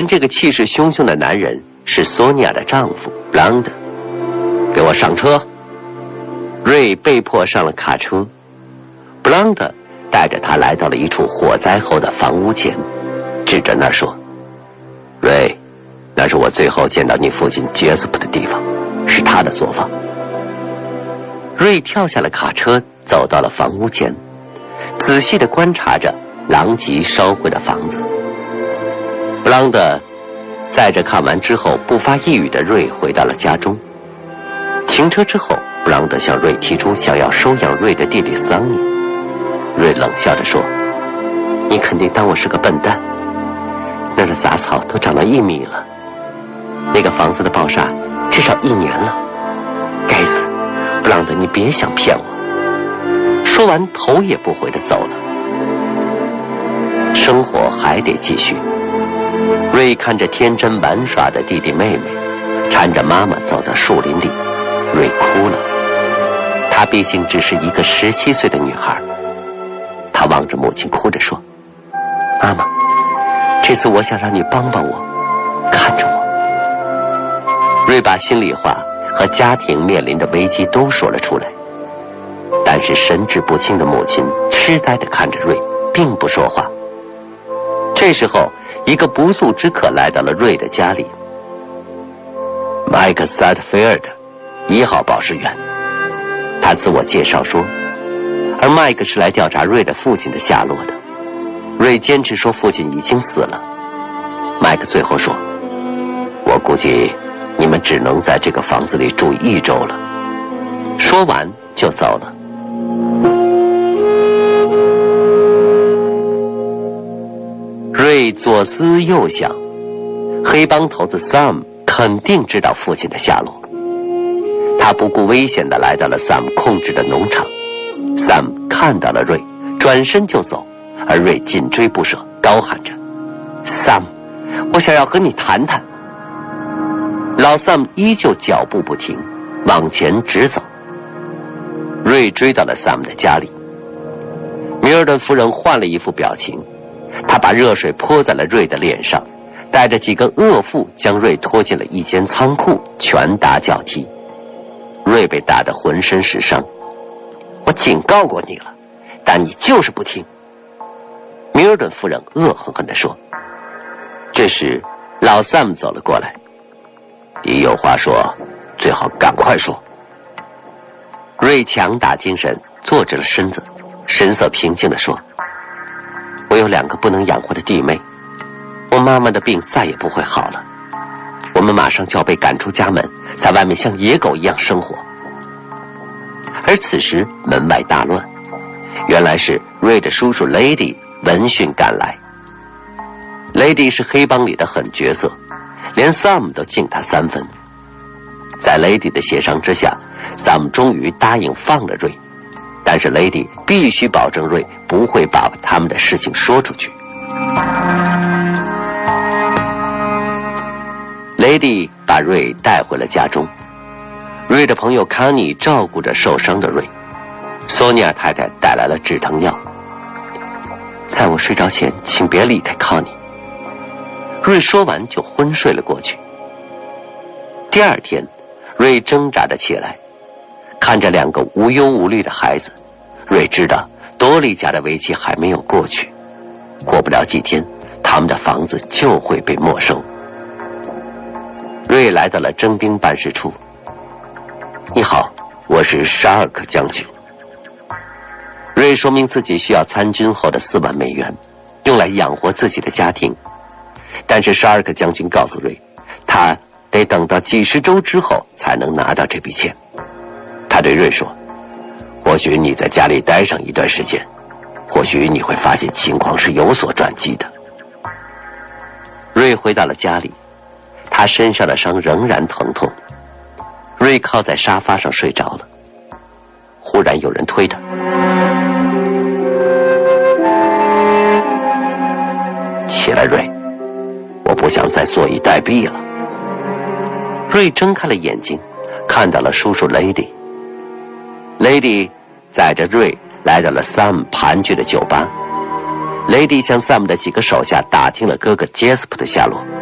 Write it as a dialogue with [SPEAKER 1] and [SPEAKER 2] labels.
[SPEAKER 1] 这个气势汹汹的男人是索尼娅的丈夫布朗德。给我上车！瑞被迫上了卡车。布朗德带着他来到了一处火灾后的房屋前，指着那儿说：瑞，那是我最后见到你父亲杰斯普的地方，是他的作坊。瑞跳下了卡车，走到了房屋前，仔细地观察着狼藉烧毁的房子。布朗德载着看完之后不发一语的瑞回到了家中。停车之后，布朗德向瑞提出想要收养瑞的弟弟桑尼。瑞冷笑着说：你肯定当我是个笨蛋，那儿的杂草都长到1米了，那个房子的暴晒至少1年了。该死，布朗德，你别想骗我。说完头也不回地走了。生活还得继续。瑞看着天真玩耍的弟弟妹妹搀着妈妈走到树林里，瑞哭了。她毕竟只是一个17岁的女孩。她望着母亲哭着说：妈妈，这次我想让你帮帮我，看着我。瑞把心里话和家庭面临的危机都说了出来，但是神志不清的母亲痴呆地看着瑞，并不说话。这时候，一个不速之客来到了瑞的家里。麦克·萨特菲尔德，1号报时员。他自我介绍说，而麦克是来调查瑞的父亲的下落的。瑞坚持说父亲已经死了。麦克最后说：我估计你们只能在这个房子里住1周了。说完就走了。瑞左思右想，黑帮头子 Sam 肯定知道父亲的下落。他不顾危险地来到了 Sam 控制的农场。Sam 看到了瑞，转身就走，而瑞紧追不舍，高喊着： Sam， 我想要和你谈谈。老 Sam 依旧脚步不停，往前直走。瑞追到了 Sam 的家里。米尔顿夫人换了一副表情，她把热水泼在了瑞的脸上，带着几个恶妇将瑞拖进了一间仓库，拳打脚踢。瑞被打得浑身是伤。我警告过你了，但你就是不听。米尔顿夫人恶狠狠地说。这时老 Sam 走了过来。你有话说，最好赶快说。瑞强打精神，坐直了身子，神色平静地说：我有2个不能养活的弟妹，我妈妈的病再也不会好了，我们马上就要被赶出家门，在外面像野狗一样生活。而此时门外大乱，原来是瑞的叔叔 Lady 闻讯赶来。Lady 是黑帮里的狠角色，连 Sam 都敬他3分。在 Lady 的协商之下， Sam 终于答应放了瑞，但是 Lady 必须保证瑞不会把他们的事情说出去。Lady 把瑞带回了家中。瑞的朋友康妮照顾着受伤的瑞，索尼娅太太带来了止疼药。在我睡着前，请别离开康妮。瑞说完就昏睡了过去。第2天，瑞挣扎着起来，看着2个无忧无虑的孩子，瑞知道多利家的危机还没有过去，过不了几天，他们的房子就会被没收。瑞来到了征兵办事处。你好，我是沙尔克将军。瑞说明自己需要参军后的4万美元，用来养活自己的家庭。但是沙尔克将军告诉瑞，他得等到几10周之后才能拿到这笔钱。他对瑞说，或许你在家里待上一段时间，或许你会发现情况是有所转机的。瑞回到了家里，他身上的伤仍然疼痛。瑞靠在沙发上睡着了。忽然有人推他，起来瑞，我不想再坐以待毙了。瑞睁开了眼睛，看到了叔叔 Lady 载着瑞来到了 Sam 盘踞的酒吧。Lady 向 Sam 的几个手下打听了哥哥杰斯普的下落。